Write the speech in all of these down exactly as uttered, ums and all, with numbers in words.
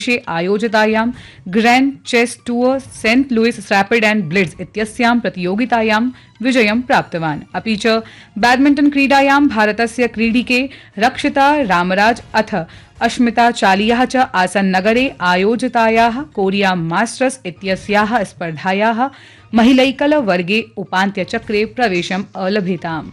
आयोजितायां grand chess tour Saint Louis rapid and blitz इत्यस्यां प्रतियोगितायां विजयं प्राप्तवान्। अपि च बैडमिंटन क्रीडायां भारतस्य क्रीडिके रक्षिता रामराज अथ अश्मिता चालियाः च आसन्नगरे आयोजितायाः कोरिया मास्टर्स इत्यस्याः स्पर्धायाः महिलैकल वर्गे उपान्त्यचक्रे प्रवेशम् अलभिताम्।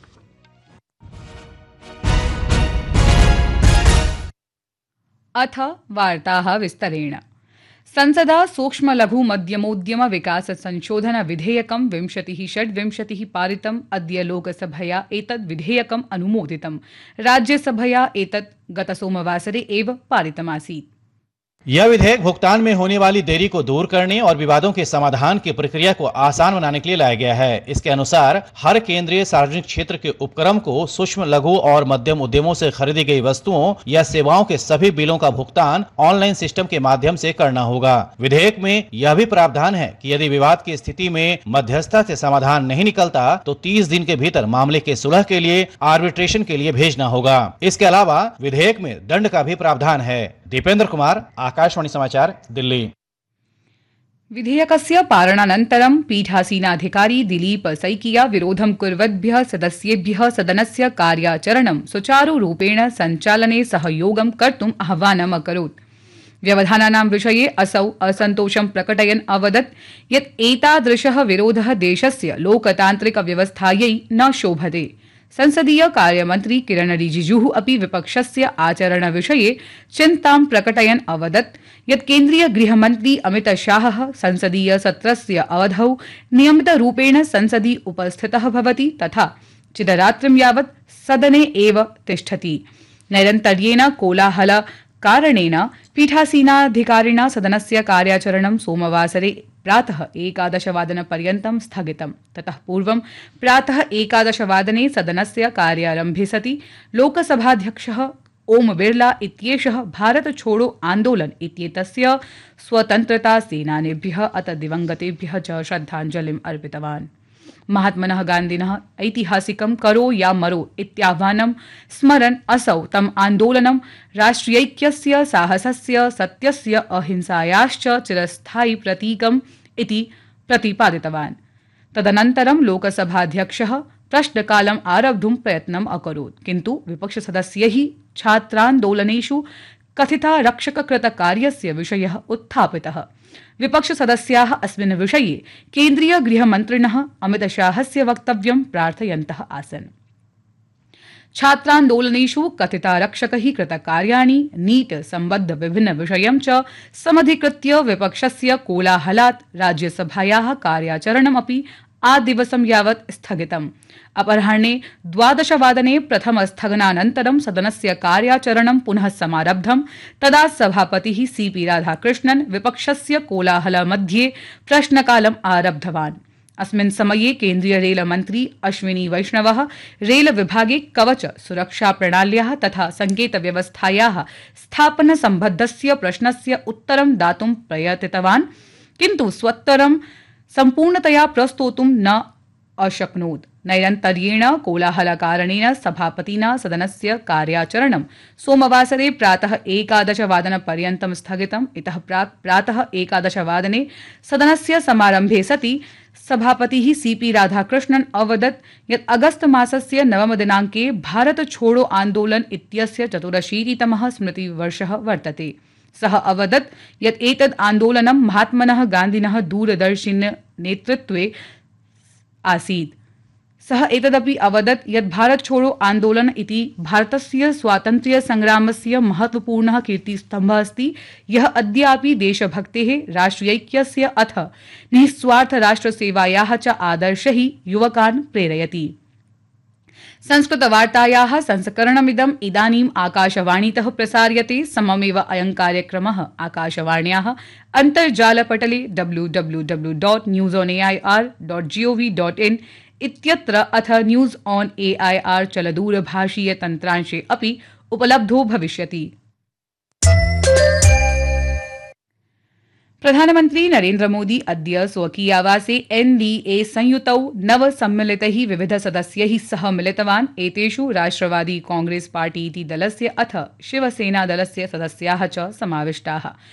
अथ वार्ताः विस्तरेण। संसदा सूक्ष्म लघु मध्यमोद्यम विकास संशोधन विधेयकं विंशतिः षड्विंशतिः पारितम्। अद्य लोकसभया एतद् विधेयकम् अनुमोदितम्। राज्यसभया एतत् गतसोमवासरे एव पारितमासीत्। यह विधेयक भुगतान में होने वाली देरी को दूर करने और विवादों के समाधान की प्रक्रिया को आसान बनाने के लिए लाया गया है। इसके अनुसार हर केंद्रीय सार्वजनिक क्षेत्र के उपक्रम को सूक्ष्म लघु और मध्यम उद्यमों से खरीदी गई वस्तुओं या सेवाओं के सभी बिलों का भुगतान ऑनलाइन सिस्टम के माध्यम से करना होगा। विधेयक में यह भी प्रावधान है कि यदि विवाद की स्थिति में मध्यस्थता से समाधान नहीं निकलता तो तीस दिन के भीतर मामले के सुलह के लिए आर्बिट्रेशन के लिए भेजना होगा। इसके अलावा विधेयक में दंड का भी प्रावधान है। दीपेंद्र कुमार, आकाशवाणी समाचार, दिल्ली। विधेयकस्य पालनानन्तरं पीठासीनाधिकारी दिलीप सैकिया विरोधं कुर्वद्भ्यः सदस्येभ्यः सदनस्य कार्याचरणं सुचारुरूपेण सञ्चालने सहयोगं कर्तुम् आह्वानम् अकरोत्। व्यवधानानां विषये असौ असन्तोषं प्रकटयन् अवदत् यत् एतादृशः विरोधः देशस्य लोकतान्त्रिकव्यवस्थायै न शोभते। संसदीय कार्यमन्त्री किरण रिजिजुः अपि विपक्षस्य आचरणविषये चिन्तां प्रकटयन् अवदत् यत् केन्द्रीय गृहमन्त्री अमितशाहः संसदीय सत्रस्य अवधौ नियमितरूपेण संसदि उपस्थितः भवति तथा चिदरात्रिं यावत् सदने एव तिष्ठति। नैरन्तर्येण कोलाहल कारणेन पीठासीनाधिकारिणा सदनस्य कार्याचरणं सोमवासरे प्रातः एकादशवादनपर्यन्तं स्थगितम्। ततः पूर्वं प्रातः एकादशवादने सदनस्य कार्यारम्भे सति लोकसभाध्यक्षः ओम बिरला इत्येषः भारत छोड़ो आन्दोलन इत्येतस्य स्वतन्त्रता सेनानिभ्यः अथ दिवंगतेभ्यः च श्रद्धाञ्जलिम् अर्पितवान्। महात्मनः गान्धिनः ऐतिहासिकं करो या मरो इत्याह्वानं स्मरन् असौ तम् आन्दोलनं राष्ट्रियैक्यस्य साहसस्य सत्यस्य अहिंसायाश्च चिरस्थायि प्रतीकम् इति प्रतिपादितवान्। तदनन्तरं लोकसभाध्यक्षः प्रश्नकालम् आरब्धुं प्रयत्नम् अकरोत्, किन्तु विपक्षसदस्यैः छात्रान्दोलनेषु कथितारक्षककृतकार्यस्य विषयः उत्थापितः। विपक्षसदस्याः अस्मिन् विषये केन्द्रीय गृहमन्त्रिणः अमितशाहस्य वक्तव्यं प्रार्थयन्तः आसन्। छात्रान्दोलनेषु कथितारक्षकैः कृतकार्याणि नीट सम्बद्ध विभिन्न विषयं च समधिकृत्य विपक्षस्य कोलाहलात् राज्यसभायाः कार्याचरणमपि आदिवसं यावत् स्थगितम्। अपराह्णे द्वादशवादने प्रथमस्थगनानन्तरं सदनस्य कार्याचरणं पुनः समारब्धम्। तदा सभापतिः सीपी राधाकृष्णन् विपक्षस्य कोलाहलमध्ये प्रश्नकालम् आरब्धवान्। अस्मिन् समये केन्द्रीय रेलमन्त्री अश्विनी वैष्णवः रेलविभागे कवच सुरक्षा प्रणाल्याः तथा संकेतव्यवस्थायाः स्थापनसम्बद्धस्य प्रश्नस्य उत्तरं दातुं प्रयतितवान्, किन्तु स्वोत्तरं सम्पूर्णतया प्रस्तोतुं न अशक्नोत्। नैरन्तर्येण कोलाहलकारणेन सभापतिना सदनस्य कार्याचरणं सोमवासरे प्रातः एकादशवादनपर्यन्तं स्थगितम्। इतः प्राक् प्रातः एकादशवादने सदनस्य समारम्भे सति सभापतिः सीपी राधाकृष्णन् अवदत् यत् अगस्त मासस्य नवमदिनाङ्के भारत छोड़ो आन्दोलन इत्यस्य चतुरशीतितमः स्मृतिवर्षः वर्तते। सः अवदत् यत् एतद् आन्दोलनं महात्मनः गान्धिनः दूरदर्शिन नेतृत्वे आसीत्। सः एतदपि अवदत् यत् भारत छोड़ो आन्दोलन इति भारतस्य स्वातन्त्र्य संग्रामस्य महत्वपूर्णः कीर्तिस्तम्भः अस्ति, यः अद्यापि देशभक्तेः, राष्ट्रियैक्यस्य अथ निःस्वार्थ राष्ट्रसेवायाः च आदर्शैः युवकान् प्रेरयति। संस्कृतवार्तायाः संस्करणमिदम् इदानीम् आकाशवाणीतः प्रसार्यते। सममेव अयं कार्यक्रमः आकाशवाण्याः अन्तर्जालपटले W W W dot news on A I R dot G O V dot in इत्यत्र अथ news on A I R चलदूरभाषीय तन्त्रांशे अपि उपलब्धो भविष्यति। प्रधानमन्त्री नरेन्द्र मोदी अद्य स्वकीयावासे एनडीए संयुतौ नव सम्मिलितैः विविध सदस्यैः सह मिलितवान्। एतेषु राष्ट्रवादी कांग्रेस पार्टी इति दलस्य अथ शिवसेना दलस्य सदस्याः च समाविष्टाः।